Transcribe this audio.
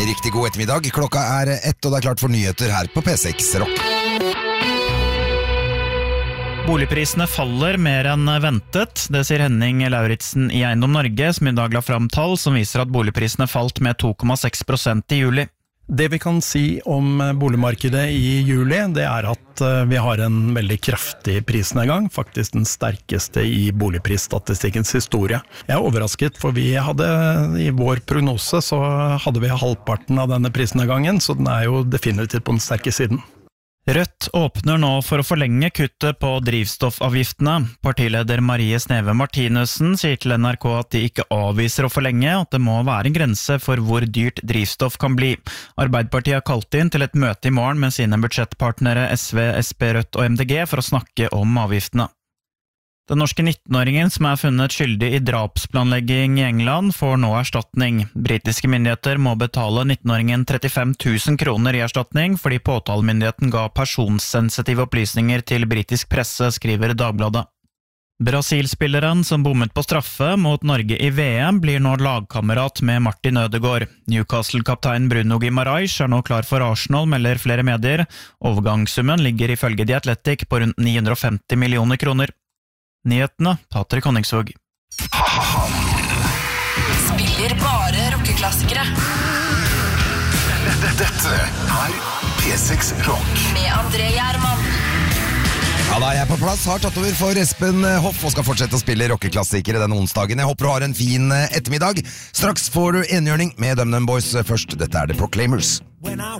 Riktig god ettermiddag. Klokka 1, og det klart for nyheter her på P6 Rock. Boligprisene faller mer enn ventet. Det sier Henning Lauritsen i Eiendom Norge, som i dag la fram tall som viser at boligprisene falt med 2,6% i juli. Det vi kan si om boligmarkedet i juli, det at vi har en veldig kraftig prisnedgang, faktisk den sterkeste i boligprisstatistikkens historie. Jeg overrasket, for vi hadde i vår prognose så hadde vi halvparten av denne prisnedgangen, så den jo definitivt på den sterke siden. Rødt åpner nå for å forlenge kuttet på drivstoffavgiftene. Partileder Marie Sneve Martinussen sier til NRK at de ikke avviser å forlenge, at det må være en grense for hvor dyrt drivstoff kan bli. Arbeiderpartiet har kalt inn til et møte i morgen med sine budsjettpartnere SV, SP, Rødt og MDG for å snakke om avgiftene. Den norske 19-åringen som funnet skyldig i drapsplanlegging i England får nå erstatning. Britiske myndigheter må betale 19-åringen 35 000 kroner i erstatning fordi påtalemyndigheten ga personsensitive opplysninger til britisk presse, skriver Dagbladet. Brasilspilleren som bommet på straffe mot Norge i VM blir nå lagkamerat med Martin Ødegaard. Newcastle-kaptein Bruno Guimaraes nå klar for Arsenal, melder flere medier. Overgangssummen ligger ifølge The Athletic på rundt 950 millioner kroner. Nyhetene, Patrick Honningsvåg. Spiller bare rockeklassikere. Dette P6 Rock. Med André Gjerman. Ja, da jeg på plass, har tatt over for Espen Hoff og skal fortsette å spille rockeklassikere denne onsdagen. Jeg håper du har en fin ettermiddag. Straks får du enhjørning med DumDum Boys først. Dette The Proclaimers. When I